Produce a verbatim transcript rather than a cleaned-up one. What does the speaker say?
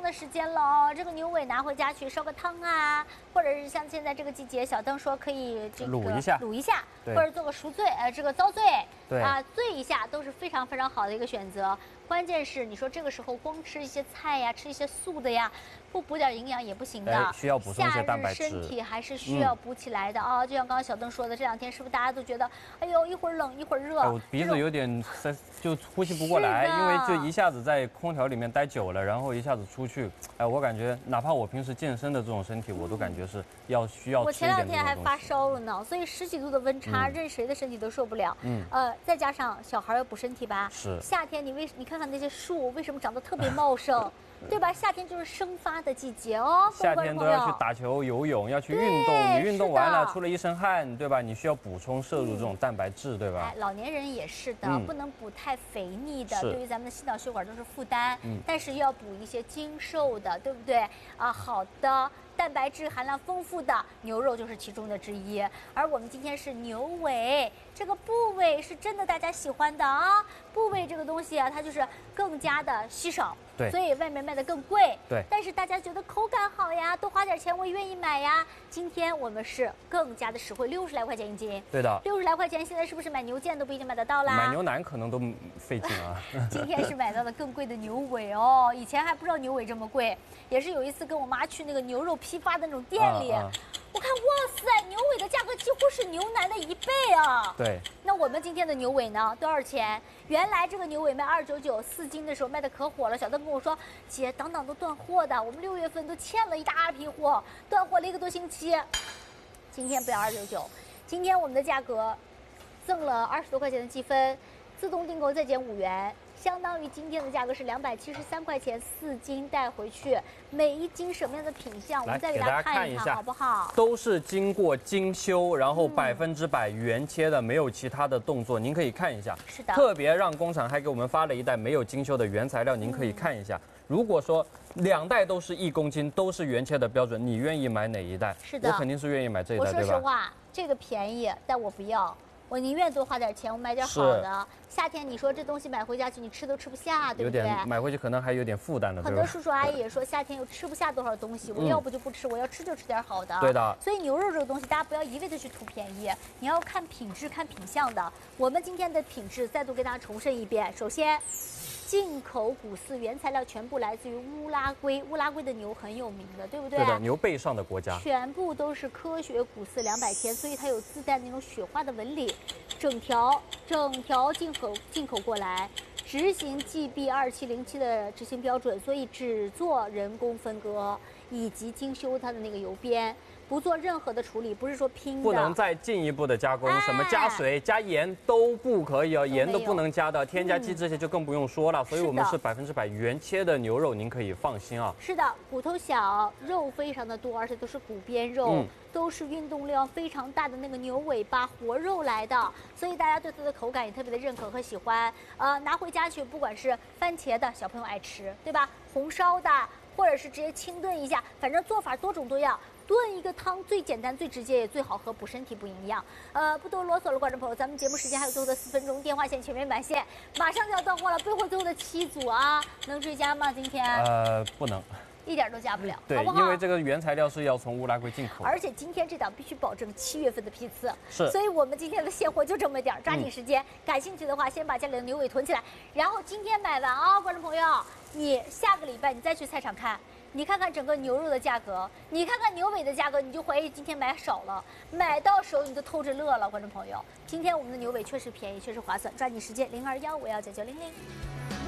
的时间了哦，这个牛尾拿回家去烧个汤啊，或者是像现在这个季节，小邓说可以这个卤一下， 卤一下，或者做个熟醉，呃，这个糟醉， 对啊，醉一下都是非常非常好的一个选择。关键是你说这个时候光吃一些菜呀，吃一些素的呀，不补点营养也不行的， 需要补充一些蛋白质。 夏日身体还是需要补起来的啊、嗯！就像刚刚小邓说的，这两天是不是大家都觉得，哎呦，一会儿冷一会儿热， 哎、我鼻子有点塞，就呼吸不过来，因为就一下子在空调里面待久了，然后一下子出去，哎，我感觉哪怕我平时健身的这种身体，我都感觉是要需要吃一点。 我前两天还发烧了呢，所以十几度的温差，嗯、任谁的身体都受不了。嗯，呃，再加上小孩要补身体吧， 是夏天你为你看看那些树为什么长得特别茂盛？对吧？夏天就是生发的季节哦， 夏天都要去打球、游泳，要去运动。你运动完了，出了一身汗，对吧？你需要补充摄入这种蛋白质，对吧？ 哎，老年人也是的，嗯、不能补太肥腻的，对于咱们的心脑血管都是负担。嗯，但是又要补一些精瘦的，对不对？啊，好的。蛋白质含量丰富的牛肉就是其中的之一，而我们今天是牛尾，这个部位是真的大家喜欢的啊。部位这个东西啊，它就是更加的稀少， 对， 所以外面卖的更贵， 对。 但是大家觉得口感好呀，多花点钱我也愿意买呀。今天我们是更加的实惠，六十来块钱一斤， 对的， 六十来块钱，现在是不是买牛腱都不一定买得到啦？ 买牛腩可能都费劲啊。 今天是买到了更贵的牛尾哦，以前还不知道牛尾这么贵，也是有一次跟我妈去那个牛肉批发的那种店里，啊啊、我看哇塞，牛尾的价格几乎是牛腩的一倍啊。 对。 那我们今天的牛尾呢，多少钱？原来这个牛尾卖二九九四斤的时候卖的可火了，小邓跟我说，姐，档档都断货的，我们六月份都欠了一大批货，断货了一个多星期。今天不要二九九，今天我们的价格赠了二十多块钱的积分，自动订购再减五元。相当于今天的价格是两百七十三块钱，四斤带回去。每一斤什么样的品相，我们再给大家看一看，好不好？ 都是经过精修，然后百分之百原切的，没有其他的动作。您可以看一下， 是的。 特别让工厂还给我们发了一袋没有精修的原材料，您可以看一下。嗯、如果说两袋都是一公斤，都是原切的标准，你愿意买哪一袋？ 是的， 我肯定是愿意买这一袋，对吧？ 我说实话，这个便宜，但我不要。我宁愿多花点钱，我买点好的。夏天你说这东西买回家去，你吃都吃不下，对不对？ 有点买回去可能还有点负担的。 很多叔叔阿姨也说，夏天又吃不下多少东西，我要不就不吃，我要吃就吃点好的。 对的。 所以牛肉这个东西，大家不要一味的去图便宜，你要看品质、看品相的。我们今天的品质再度给大家重申一遍，首先。进口谷饲原材料全部来自于乌拉圭，乌拉圭的牛很有名的，对不对？ 对的，牛背上的国家， 全部都是科学谷饲两百天，所以它有自带那种雪花的纹理，整条整条进口进口过来，执行 G B 二七零七的执行标准，所以只做人工分割以及精修它的那个油边。不做任何的处理，不是说拼的， 不能再进一步的加工，哎、什么加水、加盐都不可以哦，盐都不能加的，添加剂这些就更不用说了。嗯、所以我们是百分之百原切的牛肉，您可以放心啊。 是的，骨头小，肉非常的多，而且都是骨边肉，嗯、都是运动量非常大的那个牛尾巴活肉来的，所以大家对它的口感也特别的认可和喜欢。呃，拿回家去，不管是番茄的，小朋友爱吃，对吧？红烧的，或者是直接清炖一下，反正做法多种多样。炖一个汤最简单、最直接也最好喝，补身体、补营养。呃，不多啰嗦了，观众朋友，咱们节目时间还有最后的四分钟，电话线全面满线，马上就要断货了，备货最后的七组啊，能追加吗？今天？ 呃，不能。 一点都加不了， 对， 好不好？ 因为这个原材料是要从乌拉圭进口的， 而且今天这档必须保证七月份的批次， 是， 所以我们今天的现货就这么点儿，抓紧时间。嗯、感兴趣的话，先把家里的牛尾囤起来，然后今天买完啊、哦，观众朋友，你下个礼拜你再去菜场看。你看看整个牛肉的价格，你看看牛尾的价格，你就怀疑今天买少了，买到手你就偷着乐了，观众朋友。今天我们的牛尾确实便宜，确实划算，抓紧时间，零二幺五幺九九零零。